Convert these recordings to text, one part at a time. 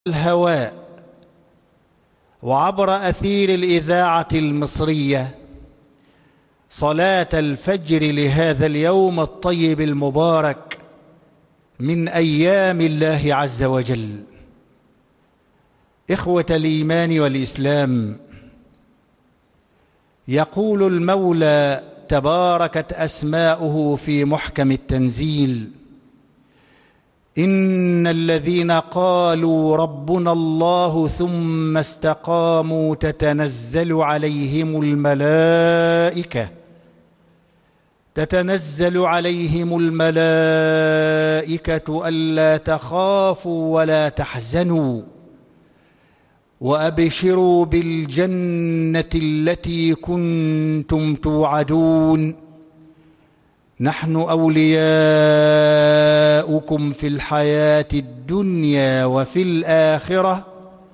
الهواء وعبر أثير الإذاعة المصرية صلاة الفجر لهذا اليوم الطيب المبارك من أيام الله عز وجل. إخوة الإيمان والإسلام، يقول المولى تباركت أسماؤه في محكم التنزيل: إن الذين قالوا ربنا الله ثم استقاموا تتنزل عليهم الملائكة ألا تخافوا ولا تحزنوا وأبشروا بالجنة التي كنتم توعدون، نحن أولياؤكم في الحياة الدنيا وفي الآخرة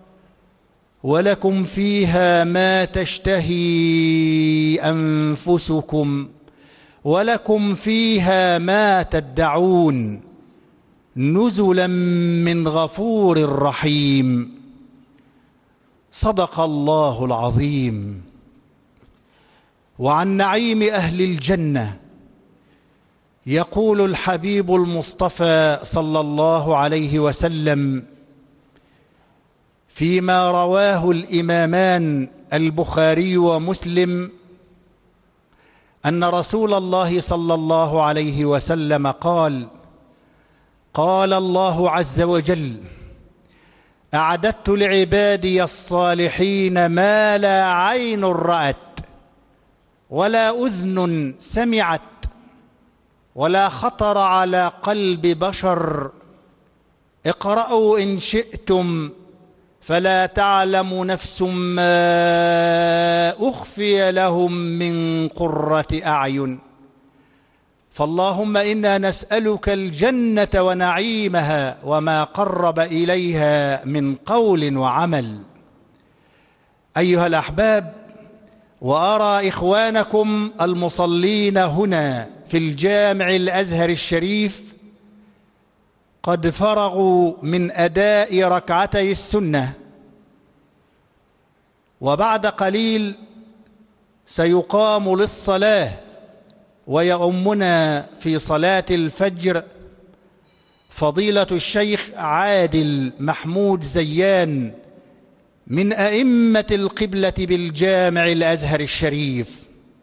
ولكم فيها ما تشتهي أنفسكم ولكم فيها ما تدعون، نزلا من غفور رحيم. صدق الله العظيم. وعن نعيم أهل الجنة يقول الحبيب المصطفى صلى الله عليه وسلم فيما رواه الإمامان البخاري ومسلم أن رسول الله صلى الله عليه وسلم قال: قال الله عز وجل: أعددت لعبادي الصالحين ما لا عين رأت ولا أذن سمعت ولا خطر على قلب بشر. اقرأوا إن شئتم، فلا تعلم نفس ما أخفي لهم من قرة أعين. فاللهم إنا نسألك الجنة ونعيمها وما قرب إليها من قول وعمل. أيها الأحباب، وأرى إخوانكم المصلين هنا في الجامع الأزهر الشريف قد فرغوا من أداء ركعتي السنة، وبعد قليل سيقام للصلاة، ويؤمنا في صلاة الفجر فضيلة الشيخ عادل محمود زيان من أئمة القبلة بالجامع الأزهر الشريف.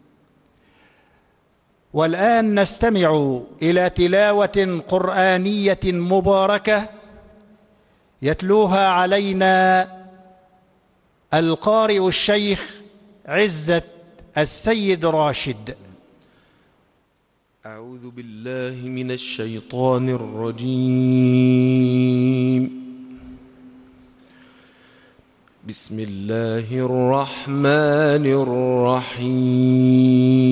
والآن نستمع إلى تلاوة قرآنية مباركة يتلوها علينا القارئ الشيخ عزة السيد راشد. أعوذ بالله من الشيطان الرجيم. بسم الله الرحمن الرحيم.